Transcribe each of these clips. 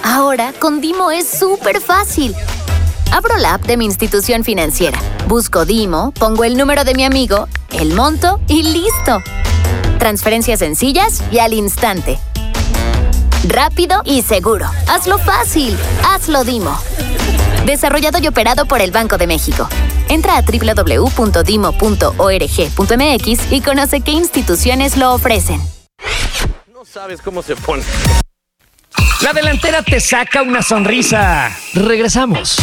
Ahora, con Dimo es súper fácil. Abro la app de mi institución financiera, busco Dimo, pongo el número de mi amigo, el monto y ¡listo! Transferencias sencillas y al instante. Rápido y seguro. Hazlo fácil. Hazlo Dimo. Desarrollado y operado por el Banco de México. Entra a www.dimo.org.mx y conoce qué instituciones lo ofrecen. No sabes cómo se pone. La delantera te saca una sonrisa. Regresamos.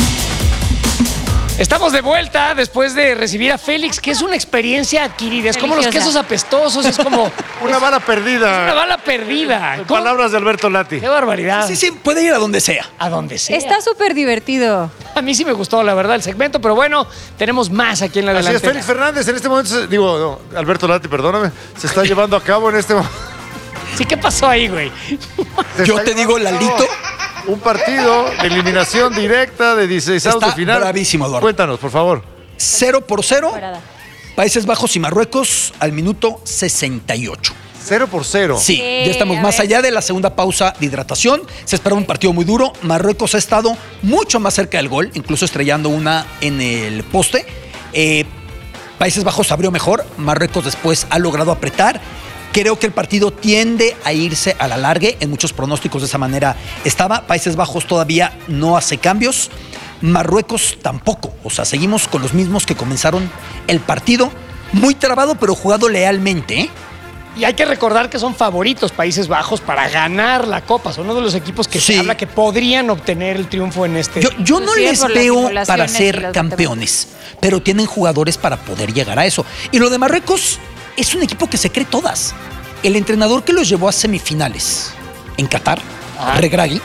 Estamos de vuelta después de recibir a Félix, que es una experiencia adquirida. Es como los quesos apestosos, es como... Una bala perdida. Una bala perdida. En palabras de Alberto Lati. ¡Qué barbaridad! Sí, puede ir a donde sea. A donde sea. Está súper divertido. A mí sí me gustó, la verdad, el segmento, pero bueno, tenemos más aquí en la Así delantera. es, Félix Fernández en este momento, Alberto Lati, perdóname, se está llevando a cabo en este momento. Sí, ¿qué pasó ahí, güey? Yo te digo, Lalito. Un partido de eliminación directa de 16avos de final. Bravísimo, Eduardo. Cuéntanos, por favor. 0-0. Países Bajos y Marruecos al minuto 68. 0-0. Sí, ya estamos más allá de la segunda pausa de hidratación. Se espera un partido muy duro. Marruecos ha estado mucho más cerca del gol, incluso estrellando una en el poste. Países Bajos abrió mejor. Marruecos después ha logrado apretar. Creo que el partido tiende a irse a la larga. En muchos pronósticos de esa manera estaba. Países Bajos todavía no hace cambios. Marruecos tampoco. O sea, seguimos con los mismos que comenzaron el partido. Muy trabado, pero jugado lealmente, ¿eh? Y hay que recordar que son favoritos Países Bajos para ganar la Copa. Son uno de los equipos que se habla que podrían obtener el triunfo en este... Yo no les veo para ser campeones, pero tienen jugadores para poder llegar a eso. Y lo de Marruecos es un equipo que se cree todas. El entrenador que los llevó a semifinales en Qatar, Regragui,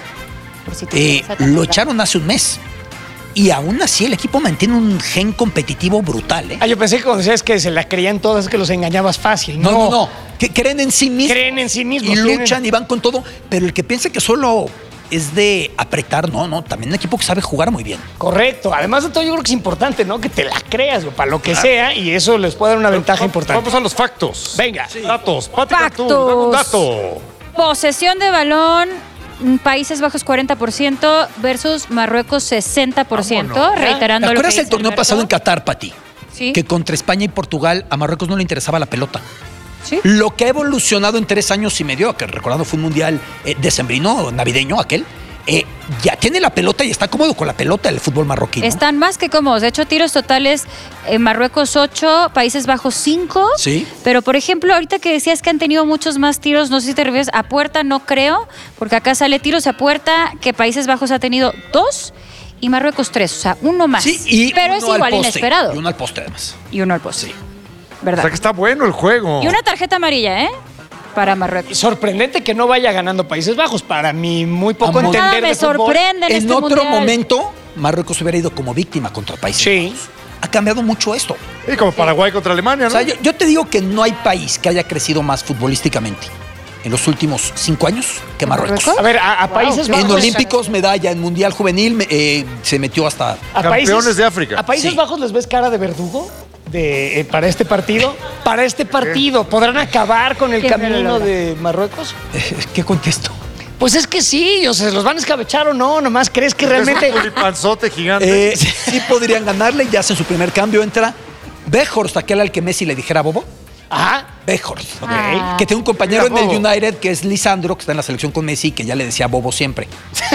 lo echaron hace un mes. Y aún así el equipo mantiene un gen competitivo brutal, ¿eh? Yo pensé que cuando decías que se la creían todas, que los engañabas fácil. No. Que creen en sí mismos. Creen en sí mismos. Y luchan y van con todo. Pero el que piensa que solo es de apretar, no. También un equipo que sabe jugar muy bien. Correcto. Además de todo, yo creo que es importante, ¿no? Que te la creas, para lo que sea, y eso les puede dar una ventaja importante. Vamos a los factos. Venga. Sí. Datos. Pati Cantú, Factos. dame un dato. Posesión de balón, Países Bajos 40% versus Marruecos 60%. Reiterando ¿Te lo que acuerdas dice el torneo Alberto? pasado en Qatar, Pati? Sí. Que contra España y Portugal a Marruecos no le interesaba la pelota. Sí. Lo que ha evolucionado en 3 años y medio, que recordando fue un mundial decembrino, navideño aquel, ya tiene la pelota y está cómodo con la pelota el fútbol marroquí. Están más que cómodos. De hecho, tiros totales Marruecos 8, Países Bajos 5. Sí. Pero, por ejemplo, ahorita que decías que han tenido muchos más tiros, no sé si te refieres a puerta, no creo, porque acá sale tiros a puerta, que Países Bajos ha tenido 2 y Marruecos 3, o sea, uno más. Sí, pero es igual inesperado. Y uno al poste, además. Y uno al poste. Sí. ¿Verdad? O sea que está bueno el juego. Y una tarjeta amarilla, para Marruecos. Sorprendente que no vaya ganando Países Bajos. Para mí, muy poco Amor. entender Nada me de fútbol. sorprende en En este otro mundial. momento, Marruecos hubiera ido como víctima contra Países Sí. Bajos. Ha cambiado mucho esto. Y como Paraguay contra Alemania, ¿no? O sea, yo te digo que no hay país que haya crecido más futbolísticamente en los últimos 5 años que Marruecos. ¿Marruecos? A ver, a Países Bajos... En Olímpicos, medalla, en Mundial Juvenil, se metió hasta... a Campeones de África. ¿A Países Sí. Bajos les ves cara de verdugo? Para este partido. Para este partido. ¿Podrán acabar con el Siempre lo camino logran. de Marruecos? ¿Qué contesto? Pues es que sí, o sea, ¿los van a escabechar o no? Nomás crees que Es realmente... un panzote gigante. Sí podrían ganarle, ya hacen su primer cambio, entra Weghorst, aquel al que Messi le dijera bobo. Ajá. Weghorst, Ah. que tiene un compañero Mira, en el bobo. United que es Lisandro, que está en la selección con Messi, que ya le decía bobo siempre.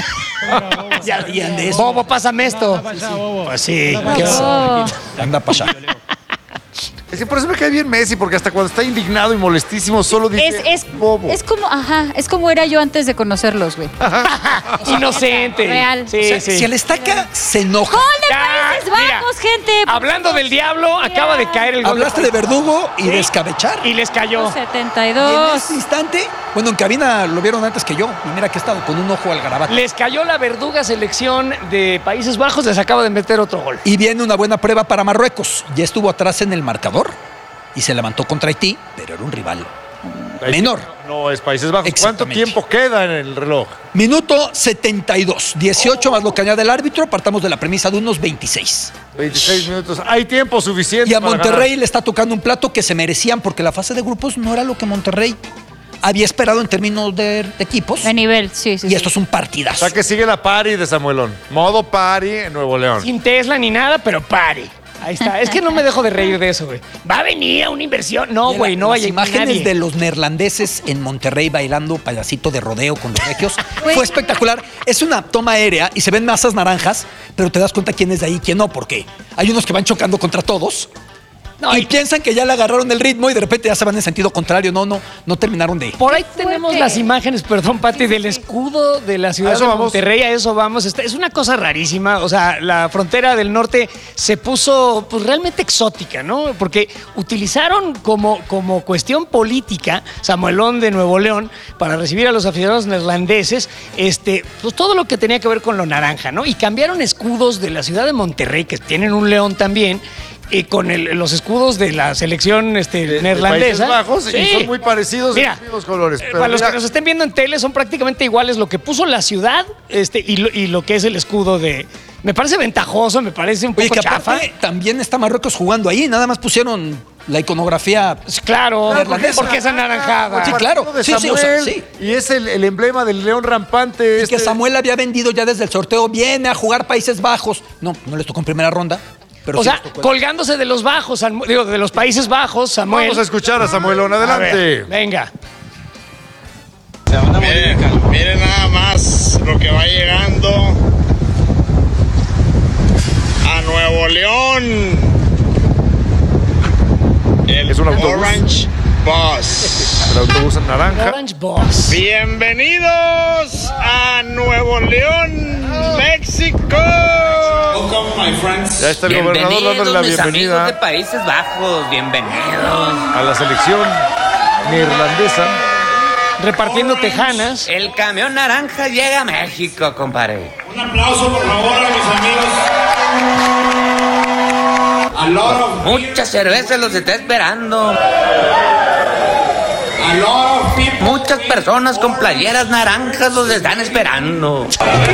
Ya rían de eso. Bobo, pásame esto. Pues sí. qué Oh. Anda para allá. Es que por eso me cae bien Messi, porque hasta cuando está indignado y molestísimo solo dice bobo. Es como era yo antes de conocerlos, güey. Inocente. Real. Sí, O sea, sí. si el estaca se enoja. ¡Gol de Ya, Países mira, Bajos, gente! Hablando del diablo, acaba de caer el gol. Hablaste de verdugo y Sí. de escabechar. Y les cayó. Y en 72. este instante, bueno, en cabina lo vieron antes que yo. Y mira que he estado con un ojo al garabato. Les cayó la verduga selección de Países Bajos, les acaba de meter otro gol. Y viene una buena prueba para Marruecos. Ya estuvo atrás en el marcador y se levantó contra Haití, pero era un rival menor. No, es Países Bajos. ¿Cuánto Exactamente. tiempo queda en el reloj? Minuto 72, 18 más lo que añade el árbitro, partamos de la premisa de unos 26. 26 minutos. Hay tiempo suficiente Y a para Monterrey ganar. le está tocando un plato que se merecían porque la fase de grupos no era lo que Monterrey había esperado en términos de equipos. De nivel, sí. Y esto es un partidazo. O sea que sigue la party de Samuelón. Modo party en Nuevo León. Sin Tesla ni nada, pero party. Ahí está. Es que no me dejo de reír de eso, güey. ¿Va a venir a una inversión? No, güey, no vaya. Las imágenes de los neerlandeses en Monterrey bailando payasito de rodeo con los regios fue espectacular. Es una toma aérea y se ven masas naranjas, pero te das cuenta quién es de ahí y quién no, porque hay unos que van chocando contra todos. No, y piensan que ya le agarraron el ritmo y de repente ya se van en sentido contrario. No terminaron de... Por ahí tenemos las imágenes, perdón, Pati, del escudo de la ciudad de Monterrey. A eso vamos. Es una cosa rarísima. O sea, la frontera del norte se puso pues realmente exótica, ¿no? Porque utilizaron como cuestión política Samuelón de Nuevo León para recibir a los aficionados neerlandeses, pues todo lo que tenía que ver con lo naranja, ¿no? Y cambiaron escudos de la ciudad de Monterrey, que tienen un león también, con los escudos de la selección neerlandesa. Países Bajos, sí. Y son muy parecidos. Mira, en los mismos colores. Pero para los que nos estén viendo en tele, son prácticamente iguales lo que puso la ciudad y lo que es el escudo de... Me parece ventajoso, me parece un poco chafa. Aparte, también está Marruecos jugando ahí, nada más pusieron la iconografía. Claro, porque es anaranjada. Sí, claro. Sí. Y es el emblema del león rampante. Y que Samuel había vendido ya desde el sorteo. Viene a jugar Países Bajos. No les tocó en primera ronda. Pero o sea, colgándose de los bajos, de los Países Bajos, Samuel. Vamos a escuchar a Samuelón, adelante. Ver, venga. Miren nada más lo que va llegando a Nuevo León. Es un autobús. Orange Bus. El autobús en naranja. Orange Bus. Bienvenidos a Nuevo León, México. Ya está el gobernador dándole la bienvenida de Países Bajos, bienvenidos a la selección neerlandesa. Repartiendo tejanas. El camión naranja llega a México, compadre. Un aplauso, por favor, a mis amigos. Mucha cerveza los está esperando. Muchas personas con playeras naranjas los están esperando.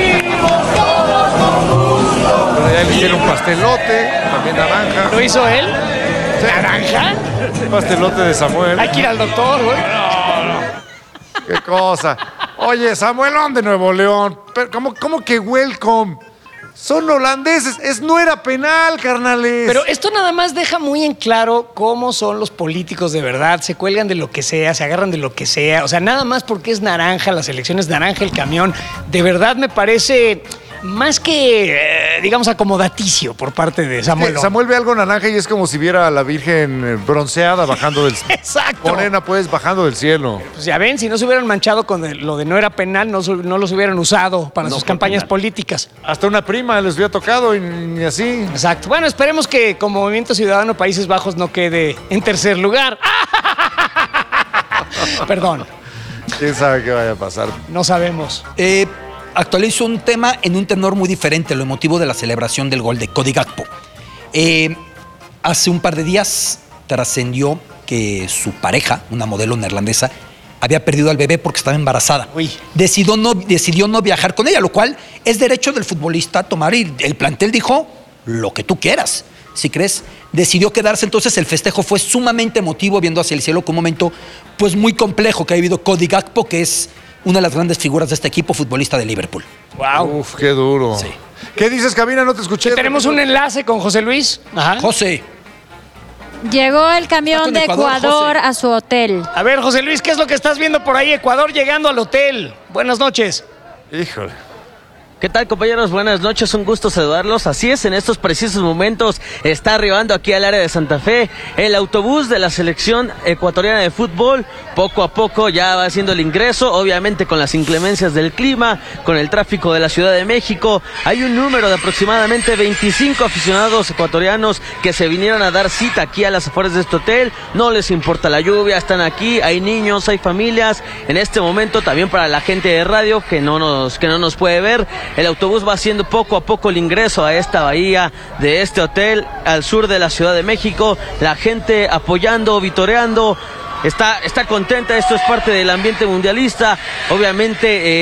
Pero ya le hicieron un pastelote, también naranja. ¿Lo hizo él? ¿Naranja? Un pastelote de Samuel. Hay que ir al doctor, güey. Qué cosa. Oye, Samuelón de Nuevo León. Pero, ¿cómo que welcome? Son holandeses. No era penal, carnales. Pero esto nada más deja muy en claro cómo son los políticos de verdad. Se cuelgan de lo que sea, se agarran de lo que sea. O sea, nada más porque es naranja, la selección es naranja, el camión. De verdad me parece más que, digamos, acomodaticio por parte de Samuel. Samuel ve algo naranja y es como si viera a la Virgen bronceada bajando del cielo. Exacto. Morena, pues, bajando del cielo. Pues ya ven, si no se hubieran manchado con lo de no era penal, no los hubieran usado para sus campañas políticas. Hasta una prima les había tocado y ni así. Exacto. Bueno, esperemos que como Movimiento Ciudadano Países Bajos no quede en tercer lugar. Perdón. ¿Quién sabe qué vaya a pasar? No sabemos. Actualizo un tema en un tenor muy diferente, lo emotivo de la celebración del gol de Cody Gakpo. Hace un par de días trascendió que su pareja, una modelo neerlandesa, había perdido al bebé porque estaba embarazada. Uy. Decidió no viajar con ella, lo cual es derecho del futbolista tomar, y el plantel dijo lo que tú quieras. Si crees, decidió quedarse. Entonces el festejo fue sumamente emotivo, viendo hacia el cielo con un momento pues muy complejo que ha vivido Cody Gakpo, que es una de las grandes figuras de este equipo, futbolista de Liverpool. Wow. Uf, qué duro. Sí. ¿Qué dices, Cabina? No te escuché. Tenemos un enlace con José Luis. Ajá. José. Llegó el camión de Ecuador a su hotel. A ver, José Luis, ¿qué es lo que estás viendo por ahí? Ecuador llegando al hotel. Buenas noches. Híjole. ¿Qué tal, compañeros? Buenas noches, un gusto saludarlos. Así es, en estos precisos momentos está arribando aquí al área de Santa Fe el autobús de la selección ecuatoriana de fútbol. Poco a poco ya va haciendo el ingreso, obviamente con las inclemencias del clima, con el tráfico de la Ciudad de México. Hay un número de aproximadamente 25 aficionados ecuatorianos que se vinieron a dar cita aquí a las afueras de este hotel. No les importa la lluvia, están aquí, hay niños, hay familias. En este momento también para la gente de radio que no nos puede ver, el autobús va haciendo poco a poco el ingreso a esta bahía de este hotel al sur de la Ciudad de México. La gente apoyando, vitoreando. Está contenta, esto es parte del ambiente mundialista. Obviamente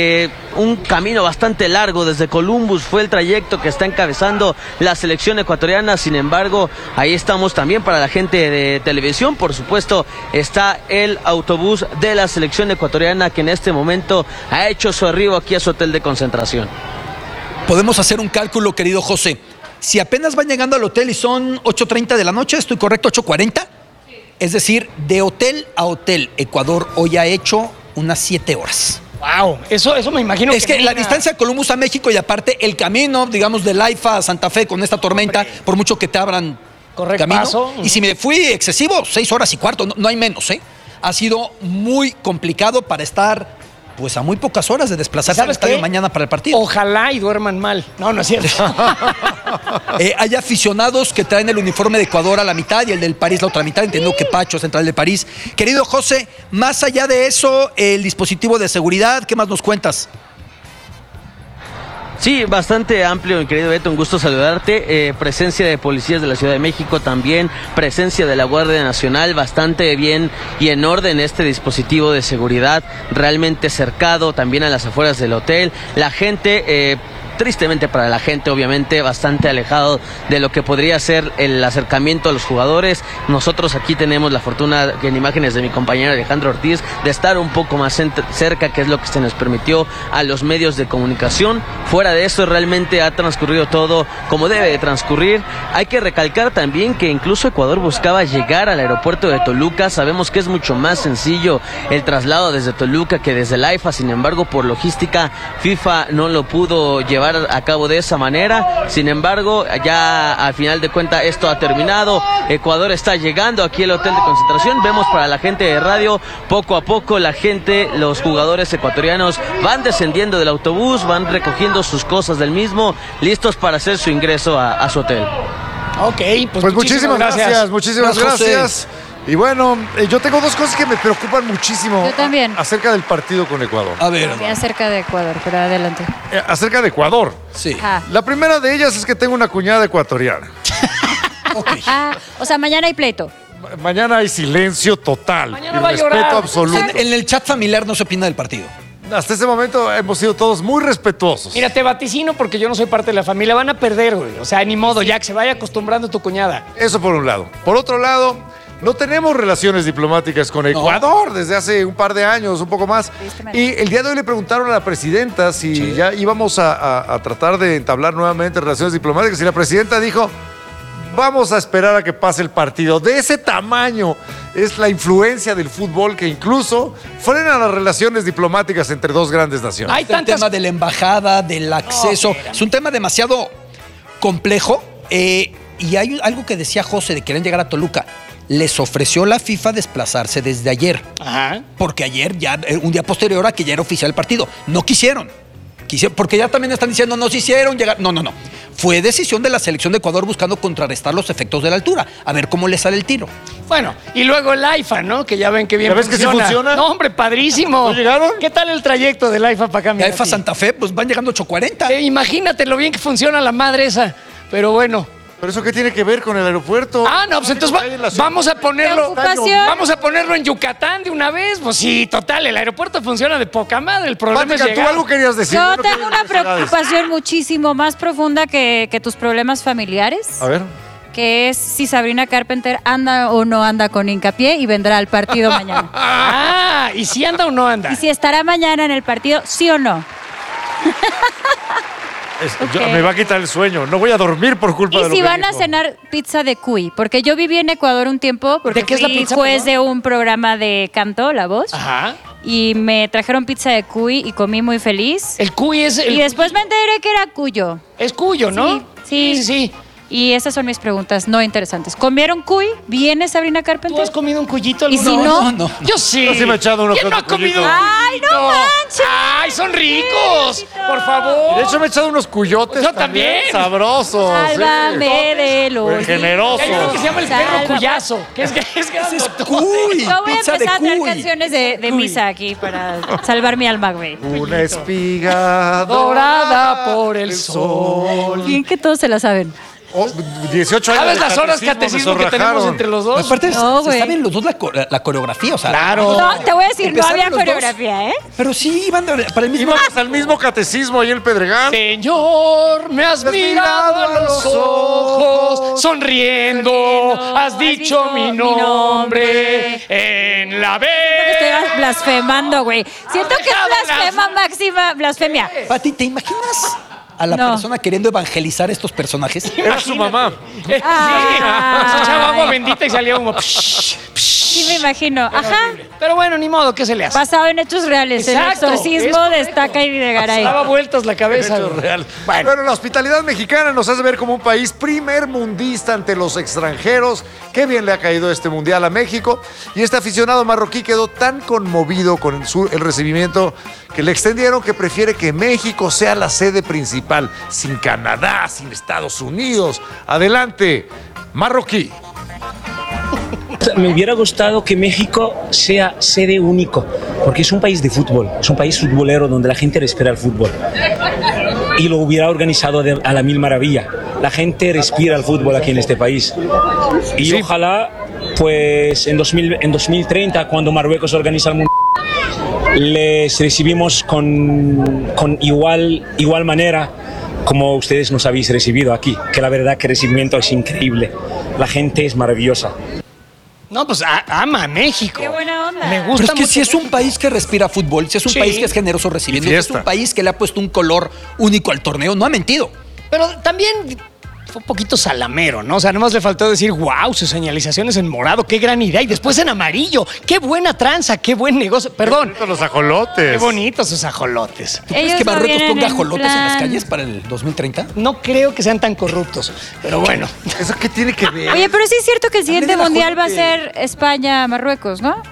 un camino bastante largo. Desde Columbus fue el trayecto que está encabezando la selección ecuatoriana. Sin embargo, ahí estamos también para la gente de televisión. Por supuesto, está el autobús de la selección ecuatoriana que en este momento ha hecho su arribo aquí a su hotel de concentración. Podemos hacer un cálculo, querido José. Si apenas van llegando al hotel y son 8:30 de la noche, ¿estoy correcto? 8:40. Es decir, de hotel a hotel, Ecuador hoy ha hecho unas 7 horas. Wow, eso me imagino. Es que la distancia de Columbus a México y aparte el camino, digamos, de Laifa a Santa Fe con esta tormenta, por mucho que te abran camino. Paso. Y si me fui excesivo, 6 horas y cuarto, no hay menos, ¿eh? Ha sido muy complicado para estar, pues, a muy pocas horas de desplazarse al estadio mañana para el partido. Ojalá y duerman mal. No es cierto. Hay aficionados que traen el uniforme de Ecuador a la mitad y el del París la otra mitad. Entiendo que Pacho, central de París. Querido José, más allá de eso, el dispositivo de seguridad, ¿qué más nos cuentas? Sí, bastante amplio, mi querido Beto, un gusto saludarte. Presencia de policías de la Ciudad de México también, presencia de la Guardia Nacional, bastante bien y en orden este dispositivo de seguridad, realmente cercado también a las afueras del hotel. La gente... tristemente para la gente, obviamente, bastante alejado de lo que podría ser el acercamiento a los jugadores. Nosotros aquí tenemos la fortuna, en imágenes de mi compañero Alejandro Ortiz, de estar un poco más cerca, que es lo que se nos permitió a los medios de comunicación. Fuera de eso, realmente ha transcurrido todo como debe de transcurrir. Hay que recalcar también que incluso Ecuador buscaba llegar al aeropuerto de Toluca. Sabemos que es mucho más sencillo el traslado desde Toluca que desde el AIFA. Sin embargo, por logística, FIFA no lo pudo llevar a cabo de esa manera. Sin embargo, ya al final de cuentas esto ha terminado. Ecuador está llegando aquí al hotel de concentración. Vemos para la gente de radio, poco a poco la gente, los jugadores ecuatorianos van descendiendo del autobús, van recogiendo sus cosas del mismo, listos para hacer su ingreso a su hotel. Ok, pues muchísimas gracias. Muchísimas gracias. Y bueno, yo tengo dos cosas que me preocupan muchísimo. Yo también. Acerca del partido con Ecuador. A ver. Acerca de Ecuador, pero adelante. Acerca de Ecuador. Sí. La primera de ellas es que tengo una cuñada ecuatoriana. Okay. O sea, mañana hay pleito. Mañana hay silencio total. Mañana y va a respeto llorar. absoluto. En el chat familiar no se opina del partido. Hasta ese momento hemos sido todos muy respetuosos. Mira, te vaticino porque yo no soy parte de la familia. Van a perder, güey. O sea, ni modo, ya que se vaya acostumbrando tu cuñada. Eso por un lado. Por otro lado, no tenemos relaciones diplomáticas con Ecuador desde hace un par de años, un poco más. Y el día de hoy le preguntaron a la presidenta si ya íbamos a tratar de entablar nuevamente relaciones diplomáticas. Y la presidenta dijo, vamos a esperar a que pase el partido. De ese tamaño es la influencia del fútbol que incluso frena las relaciones diplomáticas entre dos grandes naciones. Hay el tema de la embajada, del acceso. Es un tema demasiado complejo. Y hay algo que decía José de querer llegar a Toluca. Les ofreció la FIFA desplazarse desde ayer. Ajá. Porque ayer, ya un día posterior a que ya era oficial el partido. No quisieron. Porque ya también están diciendo, no se hicieron llegar. No. Fue decisión de la selección de Ecuador buscando contrarrestar los efectos de la altura. A ver cómo le sale el tiro. Bueno, y luego el AIFA, ¿no? Que ya ven que bien ¿Ya ves funciona. que sí funciona? No, hombre, padrísimo. ¿No llegaron? ¿Qué tal el trayecto del AIFA para acá? La AIFA Santa Fe, pues van llegando 8:40. Imagínate lo bien que funciona la madre esa. Pero bueno. ¿Pero eso qué tiene que ver con el aeropuerto? No, pues entonces vamos a ponerlo. Vamos a ponerlo en Yucatán de una vez. Pues sí, total, el aeropuerto funciona de poca madre. El problema Pática, es llegar. tú algo querías decir. Yo tengo una preocupación muchísimo más profunda que tus problemas familiares. A ver. Que es si Sabrina Carpenter anda o no anda con Hincapié y vendrá al partido mañana. ¿Y si anda o no anda? Y si estará mañana en el partido, ¿sí o no? Me va a quitar el sueño. No voy a dormir por culpa de lo que Y si van a dijo. cenar pizza de cuy, porque yo viví en Ecuador un tiempo, porque ¿De qué es la fui pizza, juez perdón? de un programa de canto, La Voz. Ajá. Y me trajeron pizza de cuy y comí muy feliz. El cuy es Y después me enteré que era cuyo. Es cuyo, ¿no? Sí. Y esas son mis preguntas no interesantes. ¿Comieron cuy? ¿Viene Sabrina Carpenter? ¿Tú has comido un cuyito ¿Y alguna si vez? no? Yo sí. Yo sí me he echado uno ¿Quién que no ha otro comido cuyito? un ¡Ay, no cuyito? manches! ¡Ay, son ricos! Por favor. De hecho, me he echado unos cuyotes. Yo también. Sabrosos. Sálvame de los... Generosos. Hay uno que se llama el perro cuyazo. Que es Cuy. Yo voy a Pizza de empezar a traer cuy. canciones de misa aquí para salvar mi alma, güey. Una espiga dorada por el sol. Bien que todos se la saben. 18 años. ¿Sabes de las horas catecismo que tenemos entre los dos? Aparte, No, se güey. saben los dos la coreografía, o sea. Claro. No, te voy a decir, no Empezaron había los dos. coreografía, ¿eh? Pero sí, iban para el mismo. Íbamos al mismo catecismo ahí en el Pedregal. Señor, me has mirado a los ojos, sonriendo, has dicho mi nombre en la vez. Estoy blasfemando, güey. Siento que es máxima blasfemia. Pati, ¿te imaginas a la No. persona queriendo evangelizar a estos personajes? Era su mamá. Sí, se echaba agua bendita y salía humo. Sí, me imagino. Ajá. Pero bueno, ni modo, ¿qué se le hace? Basado en hechos reales. Exacto, El exorcismo es de correcto. Estaca y Videgaray. Daba vueltas la cabeza. Hecho real. Bueno, la hospitalidad mexicana nos hace ver como un país primermundista ante los extranjeros. Qué bien le ha caído este mundial a México. Y este aficionado marroquí quedó tan conmovido con el recibimiento que le extendieron que prefiere que México sea la sede principal, sin Canadá, sin Estados Unidos. Adelante, marroquí. Me hubiera gustado que México sea sede único, porque es un país de fútbol, es un país futbolero donde la gente respira el fútbol. Y lo hubiera organizado a la mil maravilla. La gente respira el fútbol aquí en este país. Y Sí. ojalá, pues en 2030, cuando Marruecos organiza el Mundial, les recibimos con igual manera como ustedes nos habéis recibido aquí, que la verdad que el recibimiento es increíble. La gente es maravillosa. No, pues ama a México. Qué buena onda. Me Pero gusta es que mucho si es un México. país que respira fútbol, si es un Sí. país que es generoso recibiendo, Y si es fiesta. un país que le ha puesto un color único al torneo, no ha mentido. Pero también fue un poquito salamero, ¿no? O sea, nomás le faltó decir, wow, sus señalizaciones en morado, qué gran idea. Y después en amarillo, qué buena tranza, qué buen negocio. Perdón, Los ajolotes. qué bonitos sus ajolotes. ¿Tú crees Ellos que no Marruecos vienen ponga en ajolotes en las plan- calles para el 2030? No creo que sean tan corruptos, pero bueno. ¿Eso qué tiene que ver? Oye, pero sí es cierto que el siguiente También el mundial va a ajolote. ser España-Marruecos, ¿no?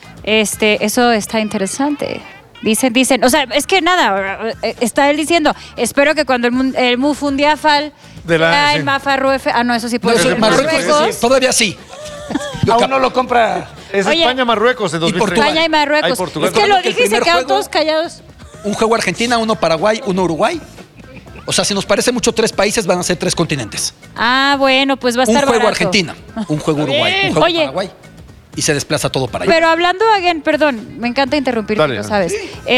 Eso está interesante. Dicen, o sea, es que nada, está él diciendo, espero que cuando el Mufundiafal De la- sea sí. el Mafarruefe, no, eso sí No, puede eso, ser Marruecos, todavía sí. Aún no lo compra. Es Oye, España-Marruecos en 2030. Portugal. España y Ay, Marruecos. Portugal. Es que lo Recordando que el dije y se primer quedaron juego- todos callados. Un juego Argentina, uno Paraguay, uno Uruguay. O sea, si nos parece mucho 3 países, van a ser 3 continentes. Ah, bueno, pues va a Un estar juego barato. Argentina, un juego Uruguay, un juego Oye. Paraguay. Y se desplaza todo para allá. Pero hablando, perdón, me encanta interrumpirte, Dale. lo sabes.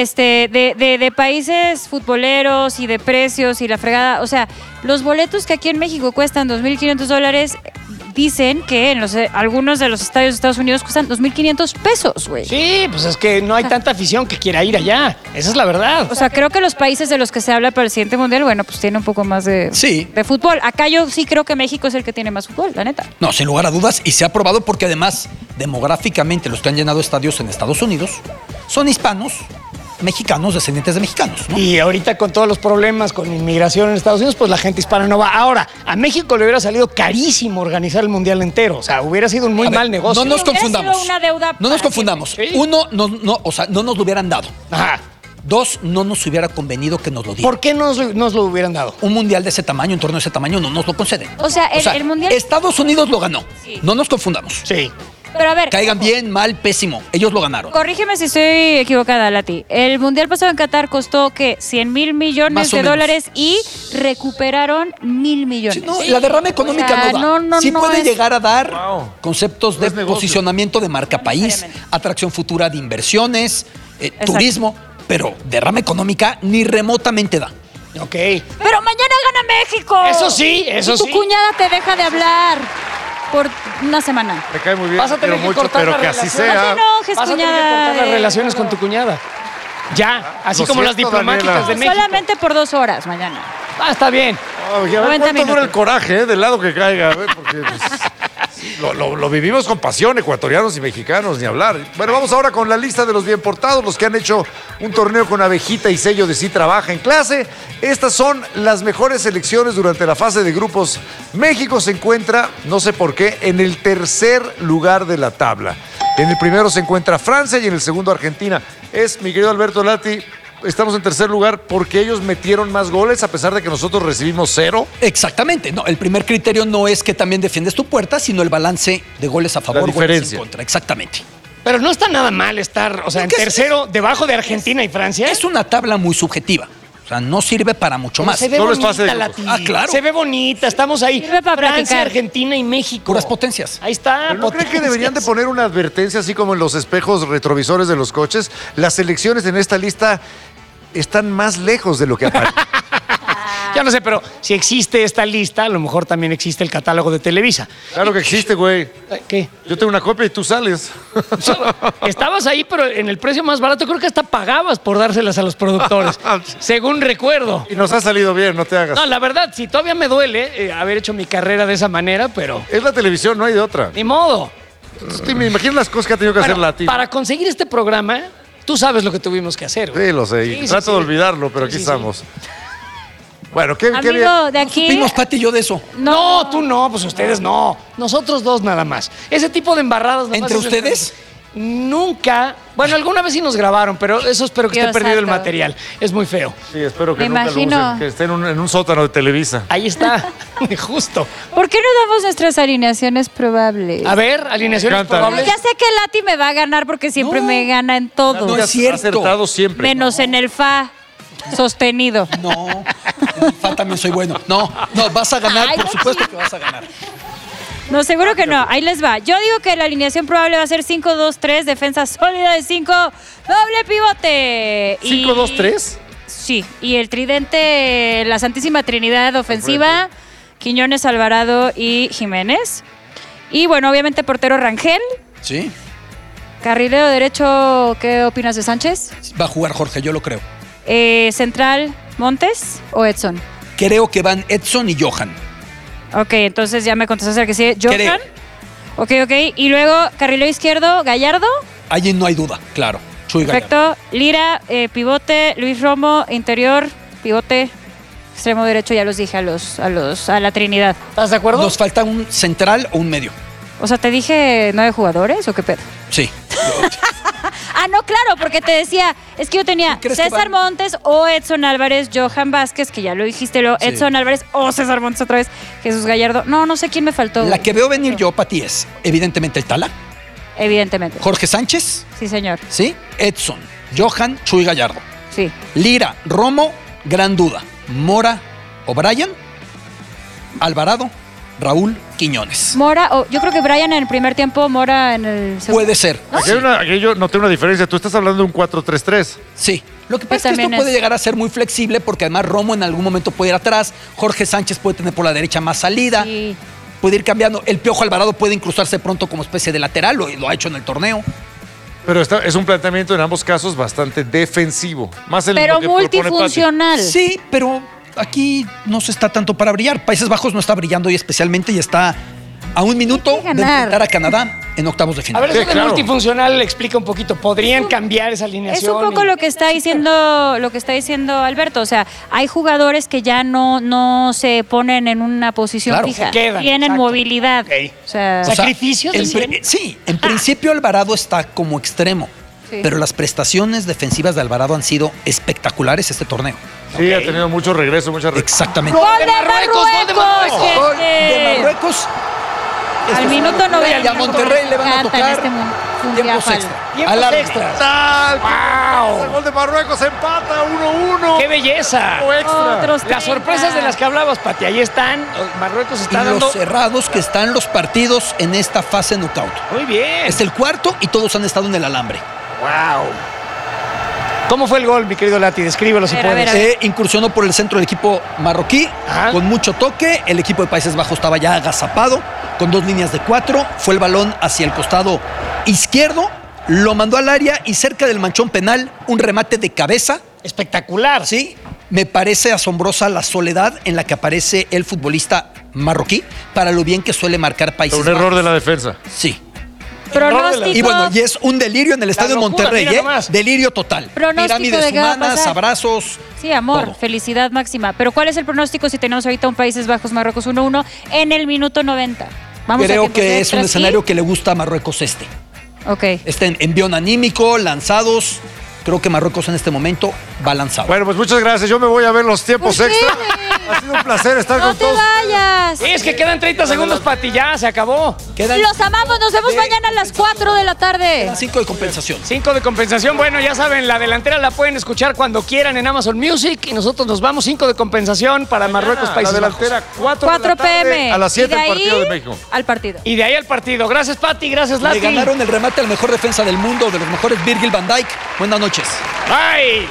De países futboleros y de precios y la fregada, o sea, los boletos que aquí en México cuestan $2,500, dicen que en algunos de los estadios de Estados Unidos cuestan $2,500, güey. Sí, pues es que no hay tanta afición que quiera ir allá. Esa es la verdad. O sea, creo que los países de los que se habla para el siguiente mundial, bueno, pues tiene un poco más de fútbol. Acá yo sí creo que México es el que tiene más fútbol, la neta. No, sin lugar a dudas, y se ha probado porque además, demográficamente, los que han llenado estadios en Estados Unidos son hispanos, mexicanos, descendientes de mexicanos, ¿no? Y ahorita con todos los problemas con inmigración en Estados Unidos, pues la gente hispana no va. Ahora, a México le hubiera salido carísimo organizar el mundial entero. O sea, hubiera sido un muy A ver, mal negocio. No nos Hubiera sido confundamos. una deuda No nos para confundamos. siempre. Sí. Uno, o sea, no nos lo hubieran dado. Ajá. 2, no nos hubiera convenido que nos lo dieran. ¿Por qué nos lo hubieran dado? Un mundial de ese tamaño, un torneo de ese tamaño, no nos lo conceden. O sea, el mundial... Estados Unidos lo ganó. Sí. No nos confundamos. Sí. Pero a ver, Caigan bien, mal, pésimo. Ellos lo ganaron. corrígeme si estoy equivocada, Lati. El mundial pasado en Qatar costó, ¿qué? $100,000 millones Más o de menos. dólares y recuperaron 1,000 millones. Sí, no, la derrama económica O sea, no da. Sí no puede es- llegar a dar Wow. conceptos No de es negocio. posicionamiento de marca No país, necesariamente. atracción futura de inversiones, Exacto. turismo, pero derrama económica ni remotamente da. Ok. Pero mañana gana México. Eso sí, eso y tu sí. cuñada te deja de hablar por una semana. Me cae muy bien, Vas a te quiero tener que mucho, cortar pero la que así relación. No te sea. enojes, Vas a tener que cuñada. cortar las relaciones con tu cuñada. Ya, así Lo como las siento, diplomáticas Daniela. de México. Solamente por 2 horas mañana. Ah, está bien. Oye, a ver 90 cuánto dura el minutos. coraje, del lado que caiga, a ver, porque pues, sí, lo vivimos con pasión, ecuatorianos y mexicanos, ni hablar. Bueno, vamos ahora con la lista de los bien portados, los que han hecho un torneo con abejita y sello de sí trabaja en clase. Estas son las mejores selecciones durante la fase de grupos. México se encuentra, no sé por qué, en el tercer lugar de la tabla. En el primero se encuentra Francia y en el segundo Argentina. Mi querido Alberto Lati, estamos en tercer lugar porque ellos metieron más goles a pesar de que nosotros recibimos 0. Exactamente. No, el primer criterio no es que también defiendes tu puerta, sino el balance de goles a favor, goles diferencia. en contra. Exactamente. Pero no está nada mal estar, o sea, en ¿Qué es? tercero, debajo de Argentina y Francia. Es una tabla muy subjetiva. O sea, no sirve para mucho más. Se ve Solo es fase bonita de la grupos. tía. Claro. Se ve bonita, estamos ahí. Sirve para Francia, platicar. Argentina y México. Puras potencias. Ahí está. ¿Pero no creen que potencias. deberían de poner una advertencia así como en los espejos retrovisores de los coches? Las selecciones en esta lista están más lejos de lo que aparece. Ya no sé, pero si existe esta lista, a lo mejor también existe el catálogo de Televisa. Claro que existe, güey. ¿Qué? Yo tengo una copia y tú sales. Estabas ahí, pero en el precio más barato. Creo que hasta pagabas por dárselas a los productores, según recuerdo. Y nos ha salido bien, no te hagas. No, la verdad, sí, todavía me duele haber hecho mi carrera de esa manera, pero Es la televisión, no hay de otra. ni modo. Entonces, me imagino las cosas que ha tenido que hacer Bueno, Lati. para conseguir este programa, tú sabes lo que tuvimos que hacer. güey. Sí, lo sé. Y Sí, trato sí, de sí. olvidarlo, pero aquí Sí, sí, estamos. Bueno, ¿qué bien? Amigo, de aquí. Supimos, Pati y yo, de eso. No, tú no, pues ustedes no. Nosotros dos nada más. Ese tipo de embarradas. nada más ¿Entre es- ustedes? Nunca. Bueno, alguna vez sí nos grabaron, pero eso espero que esté Dios perdido el santo. material. Es muy feo. Sí, espero que Me nunca lo imagino. usen, que esté en un sótano de Televisa. Ahí está. Justo. ¿Por qué no damos nuestras alineaciones probables? A ver, alineaciones Me encanta. probables. Ya sé que Lati me va a ganar porque siempre me gana en todo. No es cierto. Acertado siempre. Menos en el fa sostenido. No, en el FA también soy bueno. No, vas a ganar, Ay, por no supuesto que vas a ganar. No, seguro que no. Ahí les va. Yo digo que la alineación probable va a ser 5-2-3, defensa sólida de 5, doble pivote. Y- 5-2-3. Sí, y el tridente, la Santísima Trinidad ofensiva, Quiñones, Alvarado y Jiménez. Y bueno, obviamente portero Rangel. Sí, Carrilero derecho, ¿qué opinas de Sánchez? va a jugar Jorge, yo lo creo. Central, Montes o Edson. Creo que van Edson y Johan. Ok, entonces ya me contestaste que sí. Creo. Johan. Ok. Y luego carrilero izquierdo, Gallardo. Allí no hay duda, claro. Chuy Gallardo. Perfecto. Lira, pivote, Luis Romo, interior, pivote, extremo derecho, ya los dije a la Trinidad. ¿Estás de acuerdo? Nos falta un central o un medio. O sea, ¿te dije 9 jugadores o qué pedo? Sí. Ah, no, claro, porque te decía, es que yo tenía ¿Crees que César van? Montes o Edson Álvarez, Johan Vázquez, que ya lo dijiste, Sí. Edson Álvarez o César Montes otra vez, Jesús Gallardo. No sé quién me faltó. La que veo venir yo, Pati, es evidentemente el Tala, Evidentemente. Jorge Sánchez, Sí, señor. ¿sí? Edson, Johan, Chuy Gallardo. Sí. Lira, Romo, gran duda. Mora, O'Brien, Alvarado, Raúl, Quiñones. Mora, yo creo que Brian en el primer tiempo, Mora en el segundo. Puede ser. Aquí yo noté una diferencia. Tú estás hablando de un 4-3-3. Sí. Lo que Pues pasa es que esto también puede es- llegar a ser muy flexible porque además Romo en algún momento puede ir atrás, Jorge Sánchez puede tener por la derecha más salida, Sí. puede ir cambiando. El Piojo Alvarado puede incrustarse pronto como especie de lateral, lo ha hecho en el torneo. Pero es un planteamiento en ambos casos bastante defensivo. Más el Pero lo que propone Pati. multifuncional. Sí, pero aquí no se está tanto para brillar. Países Bajos no está brillando y especialmente y está a un minuto Hay que de ganar. enfrentar a Canadá en octavos de A final. ver, Sí, eso de claro. multifuncional explica un poquito. ¿Podrían cambiar esa Es alineación? un poco y- lo que está diciendo Alberto. O sea, hay jugadores que ya no se ponen en una posición Claro, fija. se quedan, Tienen exacto. movilidad. Ok. O sea, O sea, ¿Sacrificios? decían? Sí, en principio Alvarado está como extremo, Sí. pero las prestaciones defensivas de Alvarado han sido espectaculares este torneo. Sí, ha tenido mucho regreso, mucha Exactamente. ¡Gol de de Marruecos! ¡Gol de Marruecos! Marruecos! Gol de gente! Marruecos. Al Esto es minuto una locura. 90. Y a Monterrey le van a Me encanta en tocar este mundial. tiempos extra. Tiempos Alarma. extras. ¡Wow! El gol de Marruecos empata 1-1. ¡Qué belleza! Tiempo extra. Otros Las sorpresas de las que hablabas, Pati, ahí están. Marruecos Y está los dando... cerrados que están los partidos en esta fase knockout. Muy bien. Es el cuarto y todos han estado en el alambre. ¡Wow! ¿Cómo fue el gol, mi querido Lati? Descríbelo si A ver, a puedes. ver. Incursionó por el centro del equipo marroquí Ajá. con mucho toque. El equipo de Países Bajos estaba ya agazapado con 2 líneas de 4. Fue el balón hacia el costado izquierdo. Lo mandó al área y cerca del manchón penal un remate de cabeza. Espectacular. Sí, me parece asombrosa la soledad en la que aparece el futbolista marroquí para lo bien que suele marcar Países Un error Bajos. de la defensa. Sí. Pronóstico. Y bueno, y es un delirio en el Estadio locura, Monterrey, mira ¿eh? nomás. Delirio total. Pronóstico Pirámides de qué va a humanas, pasar. abrazos. Sí, amor, todo. felicidad máxima. Pero ¿cuál es el pronóstico si tenemos ahorita un Países Bajos Marruecos 1-1 en el minuto 90? Vamos a Creo tiempos que es un extras, escenario ¿sí? que le gusta a Marruecos este. Ok. Está en envión anímico, lanzados. Creo que Marruecos en este momento va lanzado. Bueno, pues muchas gracias. Yo me voy a ver los tiempos ¿Por qué, extra. güey? Ha sido un placer estar con todos. ¡No te vayas! Es que quedan 30 segundos, Pati, ya, se acabó. Los amamos, nos vemos mañana a las 4 de la tarde. 5 de compensación. 5 de compensación. Bueno, ya saben, la delantera la pueden escuchar cuando quieran en Amazon Music y nosotros nos vamos 5 de compensación para Marruecos, Países La Bajos. delantera, 4 p.m. a las 7 Y de el partido ahí de México. Al partido. Y de ahí al partido. Gracias, Pati. Gracias, Le Lati. ganaron el remate al mejor defensa del mundo, de los mejores, Virgil van Dijk. Buenas noches. Bye.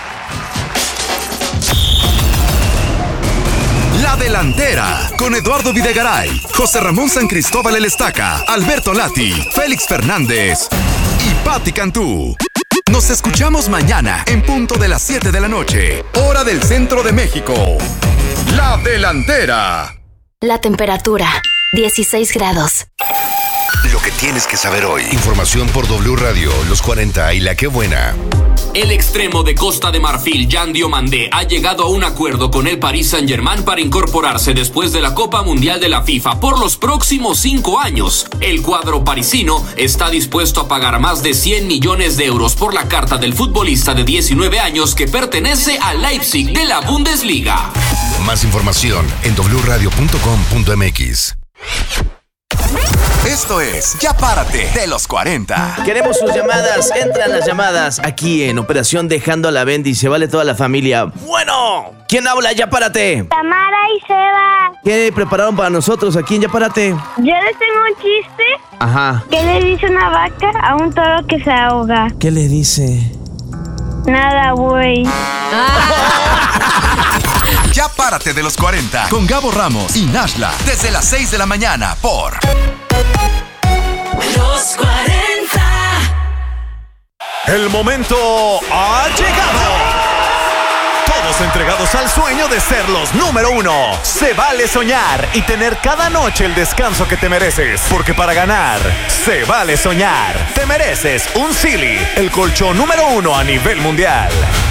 La delantera con Eduardo Videgaray, José Ramón San Cristóbal El Estaca, Alberto Lati, Félix Fernández y Pati Cantú. Nos escuchamos mañana en punto de las 7 de la noche, hora del centro de México. La delantera. La temperatura, 16 grados. Lo que tienes que saber hoy. Información por W Radio, Los 40 y La Qué Buena. El extremo de Costa de Marfil, Jan Diomandé, ha llegado a un acuerdo con el Paris Saint-Germain para incorporarse después de la Copa Mundial de la FIFA por los próximos 5 años. El cuadro parisino está dispuesto a pagar más de 100 millones de euros por la carta del futbolista de 19 años que pertenece al Leipzig de la Bundesliga. Más información en wradio.com.mx. Esto es Ya Párate de los 40. Queremos sus llamadas, entran las llamadas aquí en Operación Dejando a la Bendy, se vale toda la familia. Bueno, ¿quién habla? Ya Párate. Tamara y Seba. ¿Qué prepararon para nosotros aquí en Ya Párate? Yo les tengo un chiste. Ajá. ¿Qué le dice una vaca a un toro que se ahoga? ¿Qué le dice? Nada, güey. Ya Párate de los 40 con Gabo Ramos y Nashla desde las 6 de la mañana por Los 40. El momento ha llegado. Todos entregados al sueño de ser los número 1. Se vale soñar y tener cada noche el descanso que te mereces. Porque para ganar, se vale soñar. Te mereces un Silly, el colchón número 1 a nivel mundial.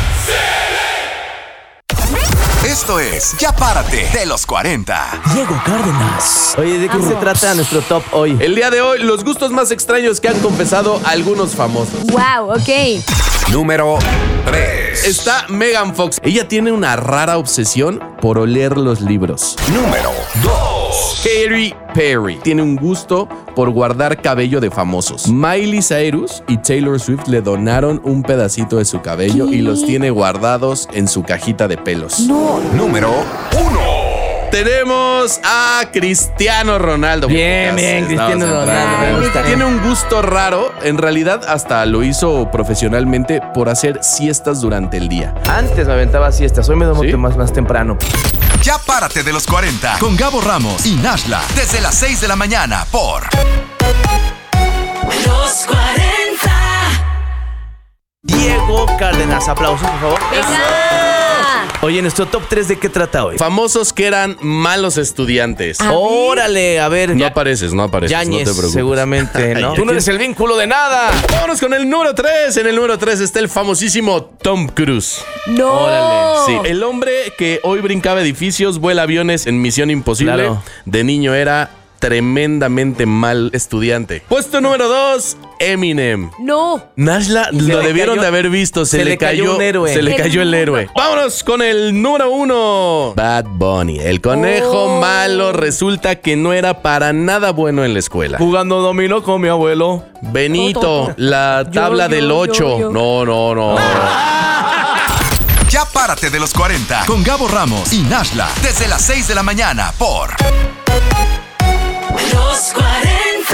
Esto es Ya Párate de los 40. Diego Cárdenas. Oye, ¿de qué se trata nuestro top hoy? El día de hoy, los gustos más extraños que han confesado algunos famosos. Wow, ok. Número 3. Está Megan Fox. Ella tiene una rara obsesión por oler los libros. Número 2. Katy Perry tiene un gusto por guardar cabello de famosos. Miley Cyrus y Taylor Swift le donaron un pedacito de su cabello y los tiene guardados en su cajita de pelos. No. Número 1. Tenemos a Cristiano Ronaldo. Bien, Cristiano Ronaldo. Me gusta. Tiene un gusto raro. En realidad, hasta lo hizo profesionalmente por hacer siestas durante el día. Antes me aventaba siestas, hoy me duermo más temprano. Ya Párate de los 40 con Gabo Ramos y Nashla desde las 6 de la mañana por Los 40. Diego Cárdenas, aplausos, por favor. Venga. Oye, nuestro top 3, ¿de qué trata hoy? Famosos que eran malos estudiantes. Órale, a ver. No apareces, Yáñez, no te preocupes. Seguramente, ¿no? Tú no eres el vínculo de nada. Vámonos con el número 3. En el número 3 está el famosísimo Tom Cruise. No. Órale. Sí, el hombre que hoy brincaba edificios, vuela aviones en Misión Imposible. Claro. De niño era tremendamente mal estudiante. Puesto número 2, Eminem. No. Nashla lo debieron de haber visto. Se le cayó un héroe. Se le cayó el héroe. Vámonos con el número 1. Bad Bunny. El conejo malo resulta que no era para nada bueno en la escuela. Jugando dominó con mi abuelo. Benito, la tabla del 8. No. Ya Párate de los 40 con Gabo Ramos y Nashla desde las 6 de la mañana por Los 40.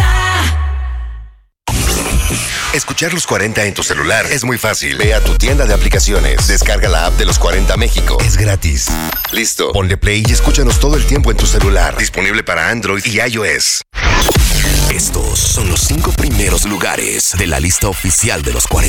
Escuchar Los 40 en tu celular es muy fácil. Ve a tu tienda de aplicaciones. Descarga la app de Los 40 México. Es gratis. Listo. Ponle play y escúchanos todo el tiempo en tu celular. Disponible para Android y iOS. Estos son los 5 primeros lugares de la lista oficial de Los 40.